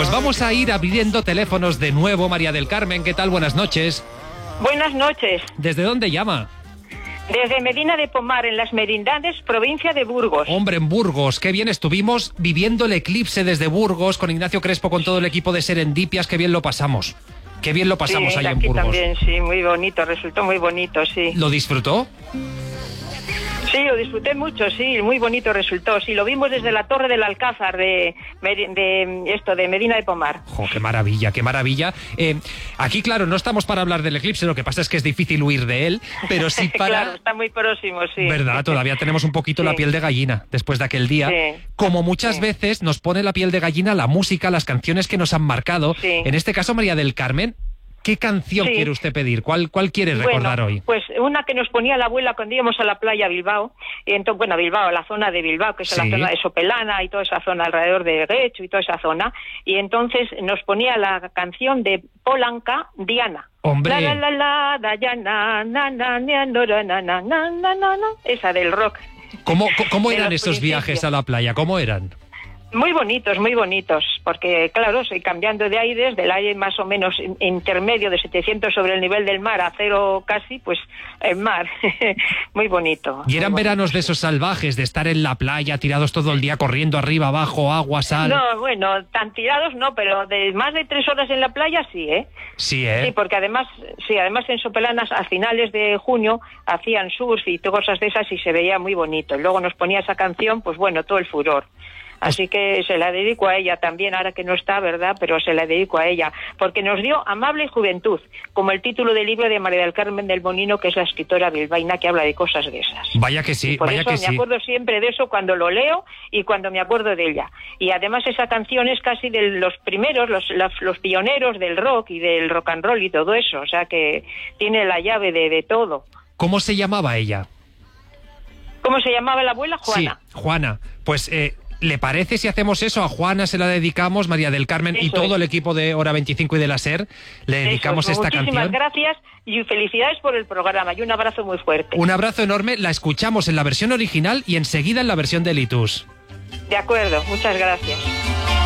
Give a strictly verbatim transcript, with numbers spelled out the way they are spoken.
Pues vamos a ir abriendo teléfonos de nuevo. María del Carmen, ¿qué tal? Buenas noches. Buenas noches. ¿Desde dónde llama? Desde Medina de Pomar, en las Merindades, provincia de Burgos. Hombre, en Burgos, qué bien estuvimos viviendo el eclipse desde Burgos con Ignacio Crespo, con todo el equipo de Serendipias, qué bien lo pasamos. Qué bien lo pasamos sí, ahí en aquí Burgos. También, sí, muy bonito, resultó muy bonito, sí. ¿Lo disfrutó? Sí, lo disfruté mucho, sí, muy bonito resultó. Sí, lo vimos desde la Torre del Alcázar de, de esto, de Medina de Pomar. ¡Jo, qué maravilla, qué maravilla! Eh, aquí, claro, no estamos para hablar del eclipse, lo que pasa es que es difícil huir de él, pero sí para... Claro, está muy próximo, sí. ¿Verdad? Todavía tenemos un poquito sí. la piel de gallina después de aquel día. Sí. Como muchas sí. veces nos pone la piel de gallina la música, las canciones que nos han marcado. Sí. En este caso, María del Carmen, ¿qué canción sí. quiere usted pedir? ¿Cuál, cuál quiere recordar bueno, hoy? Pues una que nos ponía la abuela cuando íbamos a la playa Bilbao, y entonces, bueno, Bilbao, la zona de Bilbao, que es sí. la zona de Sopelana y toda esa zona alrededor de Guecho y toda esa zona, y entonces nos ponía la canción de Polanca, Diana. ¡Hombre! La, la, la, la, Diana, na, na, na, na, na, na, na, na, na, esa del rock. ¿Cómo, cómo eran esos viajes a la playa? ¿Cómo eran? Muy bonitos, muy bonitos, porque claro, estoy cambiando de aires, del aire más o menos intermedio de setecientos sobre el nivel del mar a cero casi, pues el mar, muy bonito. ¿Y eran muy veranos bonito. de esos salvajes, de estar en la playa, tirados todo el día, corriendo arriba, abajo, agua, sal? No, bueno, tan tirados no, pero de más de tres horas en la playa sí, ¿eh? Sí, ¿eh? Sí, porque además, sí, además en Sopelanas a finales de junio hacían surf y cosas de esas y se veía muy bonito. Luego nos ponía esa canción, pues bueno, todo el furor. Así que se la dedico a ella también, ahora que no está, ¿verdad? Pero se la dedico a ella, porque nos dio Amable Juventud, como el título del libro de María del Carmen del Bonino, que es la escritora bilbaína que habla de cosas de esas. Vaya que sí, y por vaya eso que me sí. acuerdo siempre de eso cuando lo leo y cuando me acuerdo de ella. Y además esa canción es casi de los primeros, los, los, los pioneros del rock y del rock and roll y todo eso, o sea que tiene la llave de, de todo. ¿Cómo se llamaba ella? ¿Cómo se llamaba la abuela? Juana. Sí, Juana. Pues... Eh... ¿Le parece si hacemos eso? A Juana se la dedicamos, María del Carmen eso y todo es. el equipo de Hora veinticinco y de la SER, le dedicamos eso es. esta Muchísimas canción. Muchísimas gracias y felicidades por el programa y un abrazo muy fuerte. Un abrazo enorme, la escuchamos en la versión original y enseguida en la versión de Litus. De acuerdo, muchas gracias.